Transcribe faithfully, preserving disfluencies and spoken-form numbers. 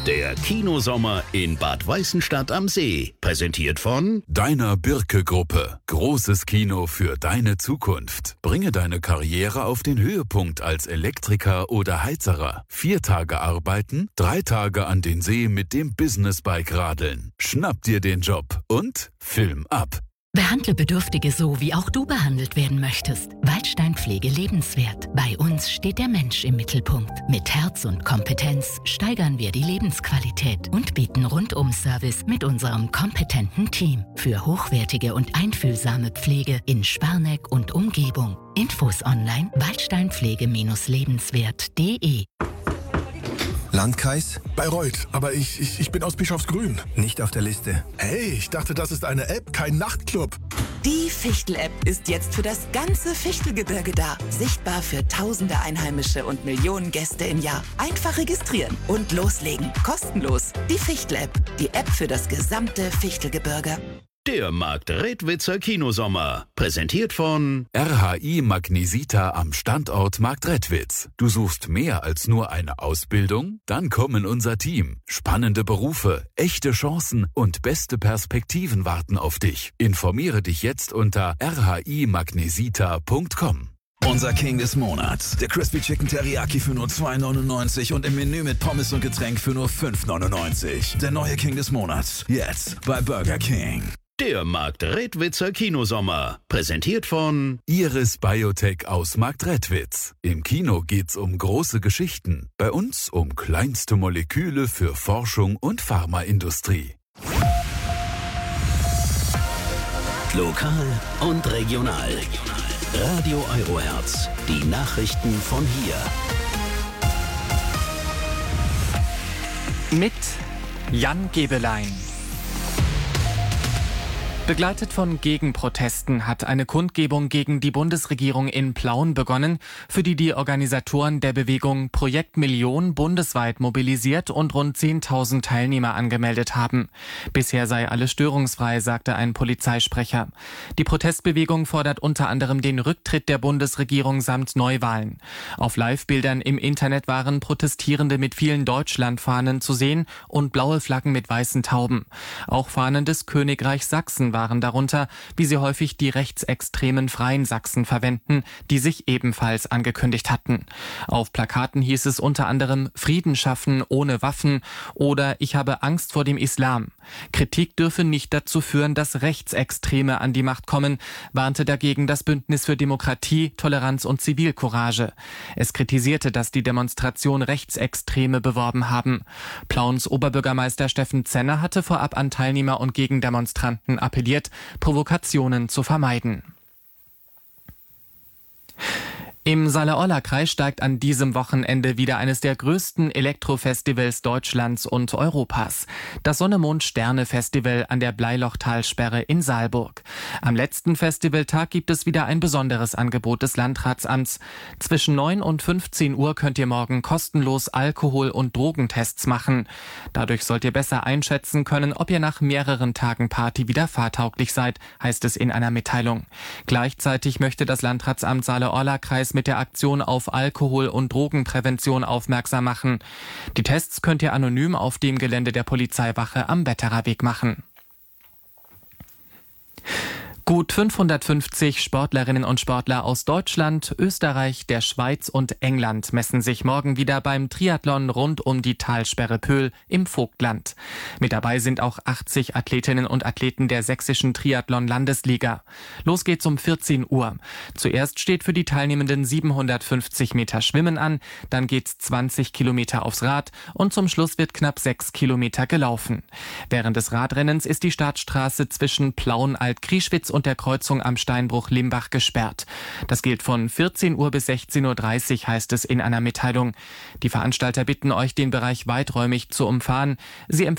Der Kinosommer in Bad Weißenstadt am See. Präsentiert von Deiner Birke-Gruppe. Großes Kino für deine Zukunft. Bringe deine Karriere auf den Höhepunkt als Elektriker oder Heizerer. Vier Tage arbeiten, drei Tage an den See mit dem Businessbike radeln. Schnapp dir den Job und Film ab. Behandle Bedürftige so, wie auch du behandelt werden möchtest. Waldstein Pflege lebenswert. Bei uns steht der Mensch im Mittelpunkt. Mit Herz und Kompetenz steigern wir die Lebensqualität und bieten Rundum-Service mit unserem kompetenten Team für hochwertige und einfühlsame Pflege in Sparneck und Umgebung. Infos online waldsteinpflege-lebenswert punkt de. Landkreis? Bayreuth, aber ich, ich, ich bin aus Bischofsgrün. Nicht auf der Liste. Hey, ich dachte, das ist eine App, kein Nachtclub. Die Fichtel-App ist jetzt für das ganze Fichtelgebirge da. Sichtbar für tausende Einheimische und Millionen Gäste im Jahr. Einfach registrieren und loslegen. Kostenlos. Die Fichtel-App. Die App für das gesamte Fichtelgebirge. der Marktredwitzer Kinosommer. Präsentiert von R H I Magnesita am Standort Marktredwitz. Du suchst mehr als nur eine Ausbildung? Dann komm in unser Team. Spannende Berufe, echte Chancen und beste Perspektiven warten auf dich. Informiere dich jetzt unter r h i magnesita punkt com. Unser King des Monats. Der Crispy Chicken Teriyaki für nur zwei neunundneunzig und im Menü mit Pommes und Getränk für nur fünf neunundneunzig. Der neue King des Monats. Jetzt bei Burger King. der Marktredwitzer Kinosommer. Präsentiert von Iris Biotech aus Marktredwitz. Im Kino geht's um große Geschichten. Bei uns um kleinste Moleküle für Forschung und Pharmaindustrie. Lokal und regional. Radio Eurohertz. Die Nachrichten von hier. Mit Jan Gebelein. Begleitet von Gegenprotesten hat eine Kundgebung gegen die Bundesregierung in Plauen begonnen, für die die Organisatoren der Bewegung Projekt Million bundesweit mobilisiert und rund zehntausend Teilnehmer angemeldet haben. Bisher sei alles störungsfrei, sagte ein Polizeisprecher. Die Protestbewegung fordert unter anderem den Rücktritt der Bundesregierung samt Neuwahlen. Auf Live-Bildern im Internet waren Protestierende mit vielen Deutschlandfahnen zu sehen und blaue Flaggen mit weißen Tauben. Auch Fahnen des Königreichs Sachsen waren darunter, wie sie häufig die rechtsextremen Freien Sachsen verwenden, die sich ebenfalls angekündigt hatten. Auf Plakaten hieß es unter anderem Frieden schaffen ohne Waffen oder Ich habe Angst vor dem Islam. Kritik dürfe nicht dazu führen, dass Rechtsextreme an die Macht kommen, warnte dagegen das Bündnis für Demokratie, Toleranz und Zivilcourage. Es kritisierte, dass die Demonstration Rechtsextreme beworben haben. Plauens Oberbürgermeister Steffen Zenner hatte vorab an Teilnehmer und Gegendemonstranten appelliert, Provokationen zu vermeiden. Im Saale-Orla-Kreis steigt an diesem Wochenende wieder eines der größten Elektrofestivals Deutschlands und Europas. Das Sonne-Mond-Sterne-Festival an der Bleilochtalsperre in Saalburg. Am letzten Festivaltag gibt es wieder ein besonderes Angebot des Landratsamts. Zwischen neun und fünfzehn Uhr könnt ihr morgen kostenlos Alkohol- und Drogentests machen. Dadurch sollt ihr besser einschätzen können, ob ihr nach mehreren Tagen Party wieder fahrtauglich seid, heißt es in einer Mitteilung. Gleichzeitig möchte das Landratsamt Saale-Orla-Kreis mit der Aktion auf Alkohol- und Drogenprävention aufmerksam machen. Die Tests könnt ihr anonym auf dem Gelände der Polizeiwache am Wettererweg machen. Gut fünfhundertfünfzig Sportlerinnen und Sportler aus Deutschland, Österreich, der Schweiz und England messen sich morgen wieder beim Triathlon rund um die Talsperre Pöhl im Vogtland. Mit dabei sind auch achtzig Athletinnen und Athleten der sächsischen Triathlon-Landesliga. Los geht's um vierzehn Uhr. Zuerst steht für die Teilnehmenden siebenhundertfünfzig Meter Schwimmen an, dann geht's zwanzig Kilometer aufs Rad und zum Schluss wird knapp sechs Kilometer gelaufen. Während des Radrennens ist die Startstraße zwischen Plauen-Alt-Krieschwitz und der Kreuzung am Steinbruch Limbach gesperrt. Das gilt von vierzehn Uhr bis sechzehn Uhr dreißig, heißt es in einer Mitteilung. Die Veranstalter bitten euch, den Bereich weiträumig zu umfahren. Sie